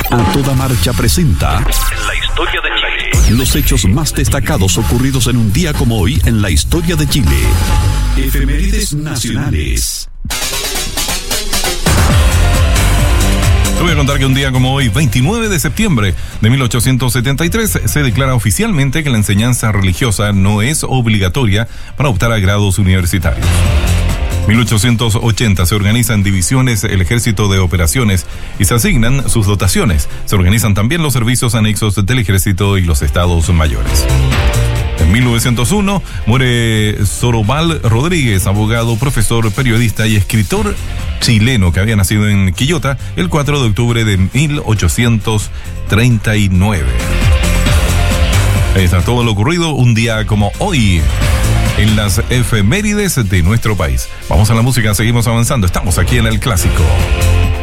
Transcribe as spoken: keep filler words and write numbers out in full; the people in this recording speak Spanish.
A Toda Marcha presenta En la historia de Chile. los hechos más destacados ocurridos en un día como hoy en la historia de Chile. Efemérides nacionales. Te voy a contar que un día como hoy, veintinueve de septiembre de mil ochocientos setenta y tres, se declara oficialmente que la enseñanza religiosa no es obligatoria para optar a grados universitarios. mil ochocientos ochenta se organizan divisiones el ejército de operaciones y se asignan sus dotaciones. Se organizan también los servicios anexos del ejército y los estados mayores. En mil novecientos uno muere Zorobal Rodríguez, abogado, profesor, periodista y escritor chileno que había nacido en Quillota el cuatro de octubre de mil ochocientos treinta y nueve. Ahí está todo lo ocurrido un día como hoy en las efemérides de nuestro país. Vamos a la música, seguimos avanzando. Estamos aquí en El Clásico.